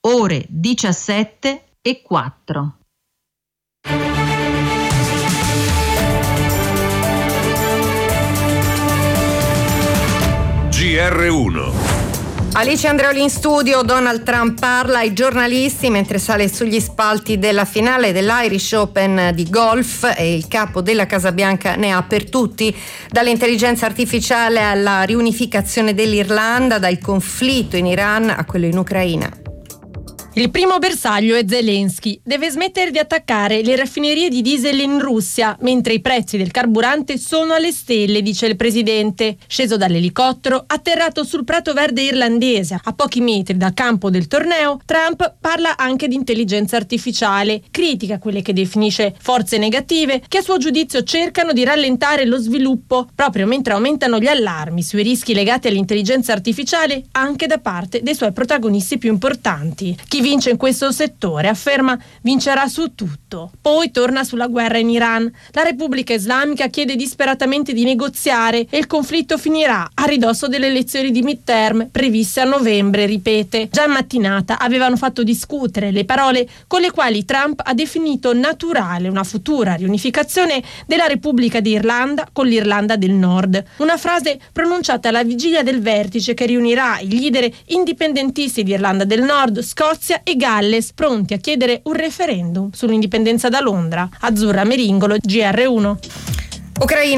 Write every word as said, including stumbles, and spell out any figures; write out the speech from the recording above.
ore diciassette e quattro. G R uno. Alice Andreoli in studio. Donald Trump parla ai giornalisti mentre sale sugli spalti della finale dell'Irish Open di golf e il capo della Casa Bianca ne ha per tutti, dall'intelligenza artificiale alla riunificazione dell'Irlanda, dal conflitto in Iran a quello in Ucraina. Il primo bersaglio è Zelensky. Deve smettere di attaccare le raffinerie di diesel in Russia, mentre i prezzi del carburante sono alle stelle, dice il presidente. Sceso dall'elicottero, atterrato sul prato verde irlandese, a pochi metri dal campo del torneo, Trump parla anche di intelligenza artificiale. Critica quelle che definisce forze negative, che a suo giudizio cercano di rallentare lo sviluppo, proprio mentre aumentano gli allarmi sui rischi legati all'intelligenza artificiale anche da parte dei suoi protagonisti più importanti. Chi vince in questo settore, afferma, vincerà su tutto. Poi torna sulla guerra in Iran. La Repubblica Islamica chiede disperatamente di negoziare e il conflitto finirà a ridosso delle elezioni di midterm previste a novembre, ripete. Già in mattinata avevano fatto discutere le parole con le quali Trump ha definito naturale una futura riunificazione della Repubblica di Irlanda con l'Irlanda del Nord. Una frase pronunciata alla vigilia del vertice che riunirà i leader indipendentisti di Irlanda del Nord, Scozia e Galles, pronti a chiedere un referendum sull'indipendenza da Londra. Azzurra Meringolo, G R uno. Ucraina.